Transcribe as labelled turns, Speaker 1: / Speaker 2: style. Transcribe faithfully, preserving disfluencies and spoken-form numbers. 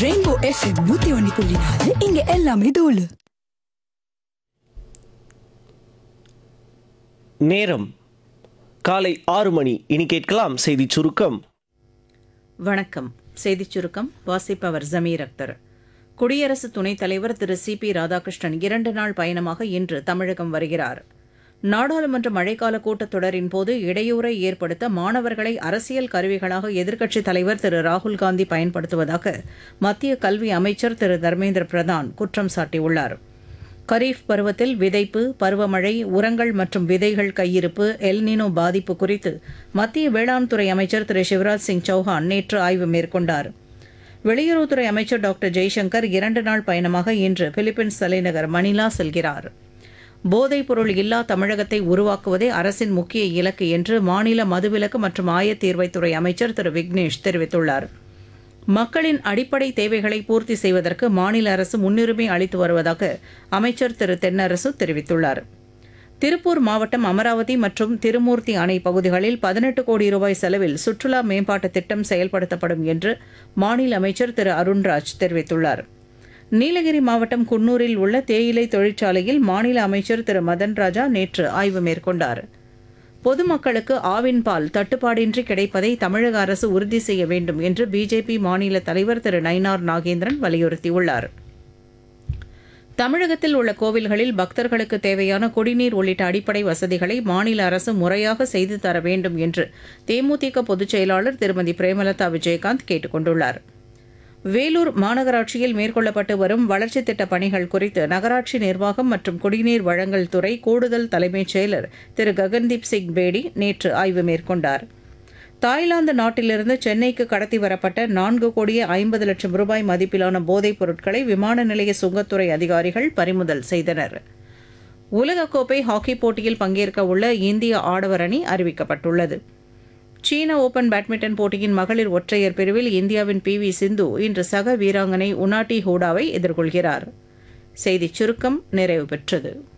Speaker 1: Rainbow FM நூத்தி ஒன்னு புள்ளி நாலு இங்க எல்லாமே தோலு.
Speaker 2: நேரம் காலை ஆறு மணி. இனி கேட்கலாம் செய்தி சுருக்கம்.
Speaker 3: வணக்கம். செய்திச் சுருக்கம் வாசிப்பவர் ஜமீர் அக்தர். குடியரசு துணைத் தலைவர் திரு சி பி ராதாகிருஷ்ணன் இரண்டு நாள் பயணமாக இன்று தமிழகம் வருகிறார். நாடாளுமன்ற மழைக்கால கூட்டத்தொடரின் போது இடையூறை ஏற்படுத்த மாணவர்களை அரசியல் கருவிகளாக எதிர்க்கட்சித் தலைவர் திரு ராகுல்காந்தி பயன்படுத்துவதாக மத்திய கல்வி அமைச்சர் திரு தர்மேந்திர பிரதான் குற்றம் சாட்டியுள்ளார். கரீஃப் பருவத்தில் விதைப்பு, பருவமழை, உரங்கள் மற்றும் விதைகள் கையிருப்பு, எல்னினோ பாதிப்பு குறித்து மத்திய வேளாண் துறை அமைச்சர் திரு சிவராஜ் சிங் சௌஹான் நேற்று ஆய்வு மேற்கொண்டார். வெளியுறவுத்துறை அமைச்சர் டாக்டர் ஜெய்சங்கர் இரண்டு நாள் பயணமாக இன்று பிலிப்பைன்ஸ் தலைநகர் மணிலா செல்கிறார். போதைப்பொருள் இல்லா தமிழகத்தை உருவாக்குவதே அரசின் முக்கிய இலக்கு என்று மாநில மதுவிலக்கு மற்றும் ஆயத்தீர்வைத்துறை அமைச்சர் திரு விக்னேஷ் தெரிவித்துள்ளார். மக்களின் அடிப்படை தேவைகளை பூர்த்தி செய்வதற்கு மாநில அரசு முன்னுரிமை அளித்து வருவதாக அமைச்சர் திரு தென்னரசு தெரிவித்துள்ளார். திருப்பூர் மாவட்டம் அமராவதி மற்றும் திருமூர்த்தி அணை பகுதிகளில் பதினெட்டு கோடி ரூபாய் செலவில் சுற்றுலா மேம்பாட்டு திட்டம் செயல்படுத்தப்படும் என்று மாநில அமைச்சர் திரு அருண்ராஜ் தெரிவித்துள்ளார். நீலகிரி மாவட்டம் குன்னூரில் உள்ள தேயிலை தொழிற்சாலையில் மாநில அமைச்சர் திரு மதன் ராஜா நேற்று ஆய்வு மேற்கொண்டார். பொதுமக்களுக்கு ஆவின் பால் தட்டுப்பாடின்றி கிடைப்பதை தமிழக அரசு உறுதி செய்ய வேண்டும் என்று பிஜேபி மாநில தலைவர் திரு நயினார் நாகேந்திரன் வலியுறுத்தியுள்ளார். தமிழகத்தில் உள்ள கோவில்களில் பக்தர்களுக்கு தேவையான குடிநீர் உள்ளிட்ட அடிப்படை வசதிகளை மாநில அரசு முறையாக செய்து தர வேண்டும் என்று தேமுதிக பொதுச் செயலாளர் திருமதி பிரேமலதா விஜயகாந்த் கேட்டுக் கொண்டுள்ளார். வேலூர் மாநகராட்சியில் மேற்கொள்ளப்பட்டு வரும் வளர்ச்சித் திட்டப் பணிகள் குறித்து நகராட்சி நிர்வாகம் மற்றும் குடிநீர் வழங்கல் துறை கூடுதல் தலைமைச் செயலர் திரு ககன்தீப் சிங் பேடி நேற்று ஆய்வு மேற்கொண்டார். தாய்லாந்து நாட்டிலிருந்து சென்னைக்கு கடத்தி வரப்பட்ட நான்கு கோடியே ஐம்பது லட்சம் ரூபாய் மதிப்பிலான போதைப் பொருட்களை விமான நிலைய சுங்கத்துறை அதிகாரிகள் பறிமுதல் செய்தனர். உலகக்கோப்பை ஹாக்கி போட்டியில் பங்கேற்க உள்ள இந்திய ஆடவர் அணி அறிவிக்கப்பட்டுள்ளது. சீன ஓபன் பேட்மிண்டன் போட்டியின் மகளிர் ஒற்றையர் பிரிவில் இந்தியாவின் பி வி சிந்து இன்று சக வீராங்கனை உனாட்டி ஹூடாவை எதிர்கொள்கிறார். செய்திச் சுருக்கம் நிறைவு பெற்றது.